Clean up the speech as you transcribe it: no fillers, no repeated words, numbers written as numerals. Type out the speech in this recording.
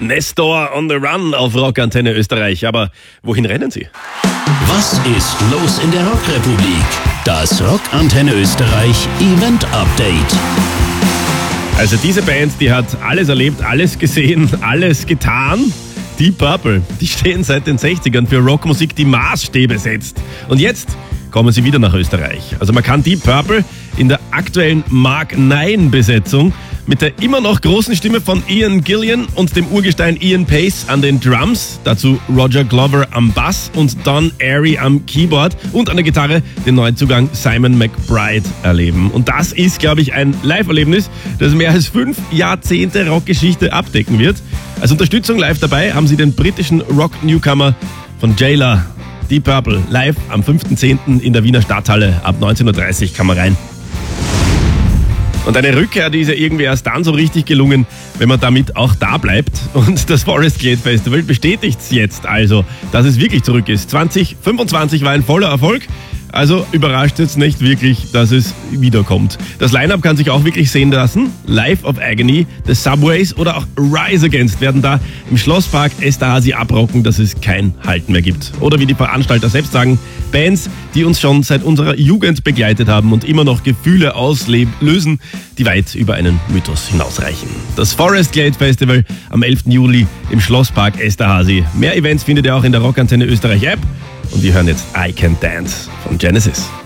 Nestor on the Run auf Rockantenne Österreich. Aber wohin rennen Sie? Was ist los in der Rockrepublik? Das Rockantenne Österreich Event Update. Also diese Band, die hat alles erlebt, alles gesehen, alles getan. Deep Purple, die stehen seit den 60ern für Rockmusik, die Maßstäbe setzt. Und jetzt kommen sie wieder nach Österreich. Also man kann Deep Purple in der aktuellen Mark 9 Besetzung mit der immer noch großen Stimme von Ian Gillan und dem Urgestein Ian Pace an den Drums, dazu Roger Glover am Bass und Don Airey am Keyboard und an der Gitarre den Neuzugang Simon McBride erleben. Und das ist, glaube ich, ein Live-Erlebnis, das mehr als 5 Jahrzehnte Rockgeschichte abdecken wird. Als Unterstützung live dabei haben sie den britischen Rock-Newcomer von Jailer, Deep Purple, live am 5.10. in der Wiener Stadthalle. Ab 19.30 Uhr kann man rein. Und eine Rückkehr, die ist ja irgendwie erst dann so richtig gelungen, wenn man damit auch da bleibt. Und das Forest Glade Festival bestätigt es jetzt also, dass es wirklich zurück ist. 2025 war ein voller Erfolg. Also überrascht jetzt nicht wirklich, dass es wiederkommt. Das Line-Up kann sich auch wirklich sehen lassen. Life of Agony, The Subways oder auch Rise Against werden da im Schlosspark Esterhazy abrocken, dass es kein Halten mehr gibt. Oder wie die Veranstalter selbst sagen, Bands, die uns schon seit unserer Jugend begleitet haben und immer noch Gefühle auslösen, die weit über einen Mythos hinausreichen. Das Forest Glade Festival am 11. Juli im Schlosspark Esterhazy. Mehr Events findet ihr auch in der Rockantenne Österreich App. Und wir hören jetzt I Can Dance von Genesis.